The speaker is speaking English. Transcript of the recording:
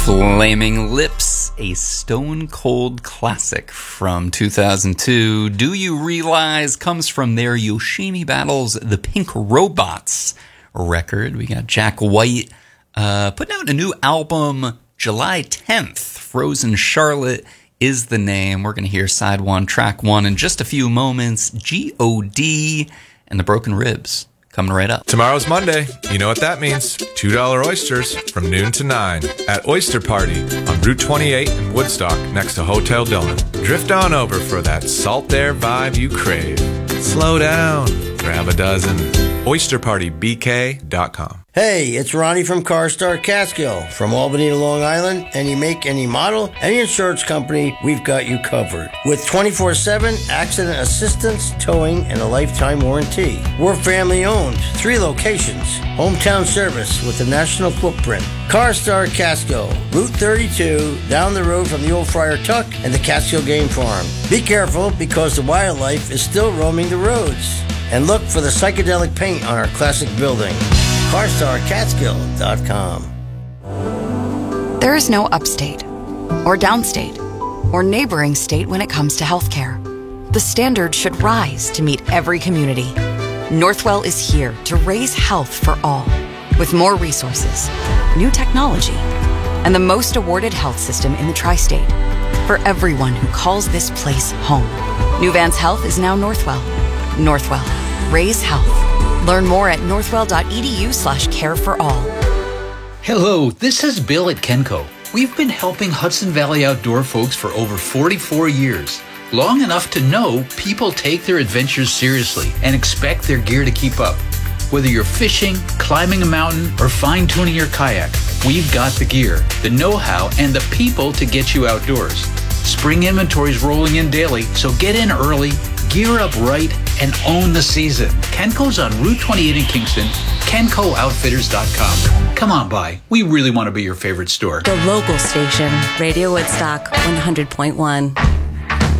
Flaming Lips, a stone cold classic from 2002. Do You Realize comes from their Yoshimi Battles The Pink Robots record. We got Jack White putting out a new album July 10th. Frozen Charlotte is the name. We're going to hear side one, track one in just a few moments. G.O.D. and the Broken Ribs coming right up. Tomorrow's Monday. You know what that means. $2 oysters from noon to 9 at Oyster Party on Route 28 in Woodstock next to Hotel Dillon. Drift on over for that salt air vibe you crave. Slow down. Grab a dozen. OysterPartyBK.com. Hey, it's Ronnie from CarStar Catskill. From Albany to Long Island, any make, any model, any insurance company, we've got you covered. With 24/7 accident assistance, towing, and a lifetime warranty. We're family owned, 3 locations. Hometown service with a national footprint. CarStar Catskill, Route 32, down the road from the old Friar Tuck and the Catskill Game Farm. Be careful because the wildlife is still roaming the roads. And look for the psychedelic paint on our classic building. CarstarCatskill.com. There is no upstate, or downstate, or neighboring state when it comes to healthcare. The standard should rise to meet every community. Northwell is here to raise health for all, with more resources, new technology, and the most awarded health system in the tri-state. For everyone who calls this place home. New Vance Health is now Northwell. Northwell. Raise health. Learn more at northwell.edu/care-for-all. Hello, this is Bill at Kenco. We've been helping Hudson Valley Outdoor folks for over 44 years. Long enough to know people take their adventures seriously and expect their gear to keep up. Whether you're fishing, climbing a mountain, or fine-tuning your kayak, we've got the gear, the know-how, and the people to get you outdoors. Spring inventory's rolling in daily, so get in early, gear up right, and own the season. Kenco's on Route 28 in Kingston, KencoOutfitters.com. Come on by. We really want to be your favorite store. The local station, Radio Woodstock 100.1.